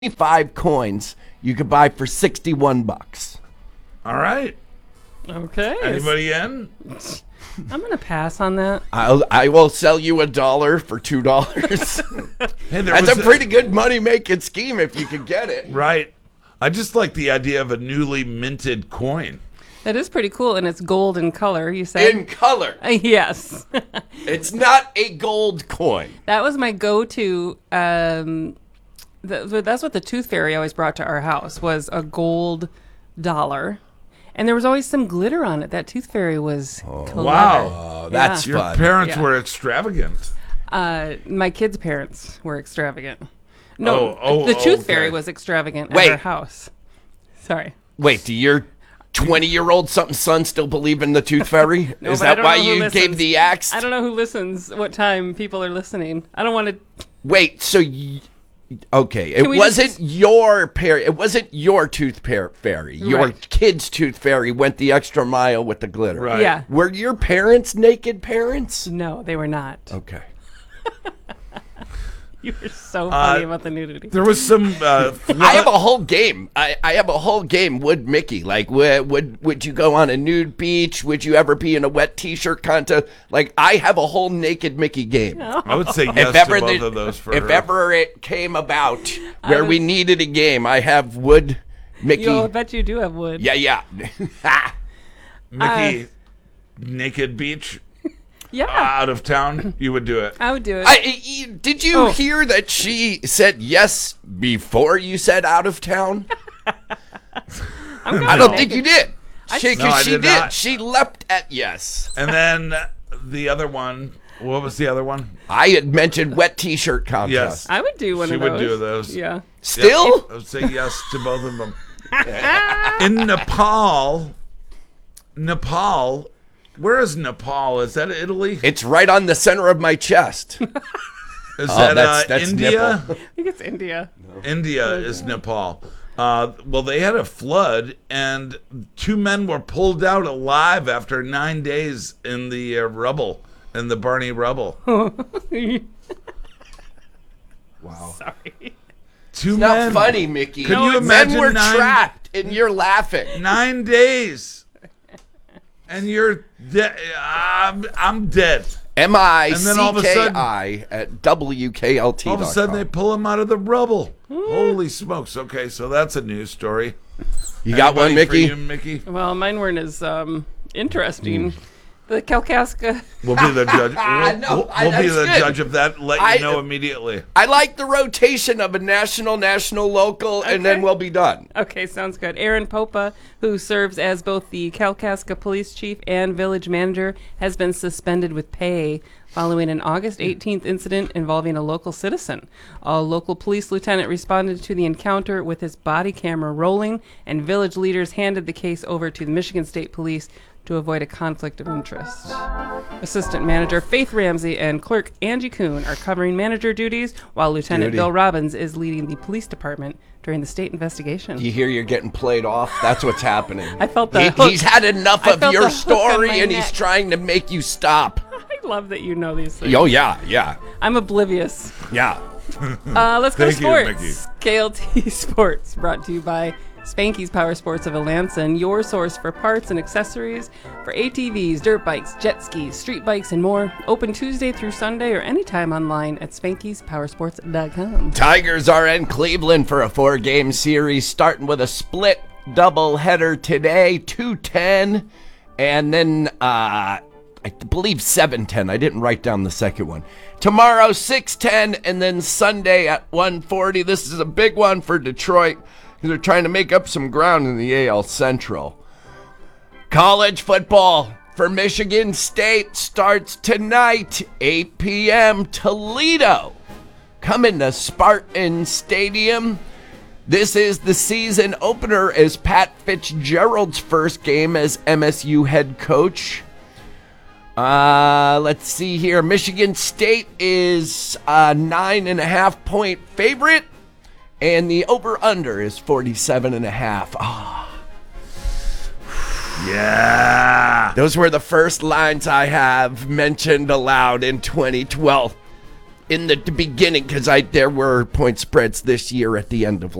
25 coins you could buy for $61. All right. Okay. Anybody in? I'm going to pass on that. I will sell you $1 for $2. Hey, That's a pretty good money-making scheme if you can get it. Right. I just like the idea of a newly minted coin. That is pretty cool, and it's gold in color, you said? In color. Yes. It's not a gold coin. That was my go-to. That's what the Tooth Fairy always brought to our house, was a gold dollar. And there was always some glitter on it. That Tooth Fairy was clever. Wow. Oh, that's Yeah. Your fun. parents Yeah. were extravagant. My kids' parents were extravagant. No, Oh, the Tooth okay. Fairy was extravagant Wait. at our house. Sorry. Wait, do your 20-year-old something son still believe in the Tooth Fairy? No, Is but I that don't why know who you listens. gave the axe? I don't know who listens, what time people are listening. I don't want to... Wait, so okay, it we wasn't just- your it wasn't your tooth fairy. Your Right. kid's tooth fairy went the extra mile with the glitter. Right. Yeah. Were your parents naked parents? No, they were not. Okay. You were so funny about the nudity. There was some. I have a whole game. I have a whole game. Would Mickey would you go on a nude beach? Would you ever be in a wet T-shirt contest? Like I have a whole naked Mickey game. I would say yes If to ever both of those for if her. ever it came about where we needed a game, I have Would Mickey. I bet you do have wood. Yeah. Mickey, naked beach, Yeah, out of town, you would do it. I would do it. Did you hear that she said yes before you said out of town? I don't think you did. She No, I did did. not. She leapt at yes. And then the other one. What was the other one? I had mentioned wet T-shirt contest. Yes. I would do one She of would those. do those. Yeah. Still? I would say yes to both of them. In Nepal, where is Nepal? Is that Italy? It's right on the center of my chest. Is Oh, that that's India? nipple. I think it's India. India is Nepal. Well, they had a flood, and 2 men were pulled out alive after 9 days in the rubble, in the Barney rubble. Wow. Sorry. 2 Not men. funny, Mickey. Could you Men imagine were 9 trapped, and you're laughing. 9 days, and you're dead. I'm dead. MICKI all of a sudden- at WKLT. All of a sudden, they pull him out of the rubble. Holy smokes! Okay, so that's a news story. You got one, Anybody Mickey? for you, Mickey? Well, mine weren't as interesting. The Kalkaska. We'll be the judge. No, We'll be that's the good. judge of that. Let I- you know immediately. I like the rotation of a national, local, and then Okay. we'll be done. Okay, sounds good. Aaron Popa, who serves as both the Kalkaska police chief and village manager, has been suspended with pay following an August 18th incident involving a local citizen. A local police lieutenant responded to the encounter with his body camera rolling, and village leaders handed the case over to the Michigan State Police to avoid a conflict of interest. Assistant Manager Faith Ramsey and Clerk Angie Kuhn are covering manager duties, while Lieutenant Bill Robbins is leading the police department during the state investigation. You hear you're getting played off? That's what's happening. I felt the hook. He's had enough I of felt your the hook on story, my and he's neck. trying to make you stop. I love that you know these things. Oh, yeah. I'm oblivious. Yeah. Let's go to Thank you, sports. KLT Sports, brought to you by Spanky's Power Sports of Alanson, your source for parts and accessories for ATVs, dirt bikes, jet skis, street bikes, and more. Open Tuesday through Sunday or anytime online at Spanky'sPowersports.com. Tigers are in Cleveland for a 4-game series, starting with a split doubleheader today, 2:10, and then I believe 7:10. I didn't write down the second one. Tomorrow 6:10, and then Sunday at 1:40. This is a big one for Detroit because they're trying to make up some ground in the AL Central. College football for Michigan State starts tonight, 8 p.m. Toledo coming to Spartan Stadium. This is the season opener as Pat Fitzgerald's first game as MSU head coach. Let's see here. Michigan State is a 9.5 point favorite, and the over-under is 47.5. Oh, Yeah. those were the first lines I have mentioned aloud in 2012. in the beginning because there were point spreads this year at the end of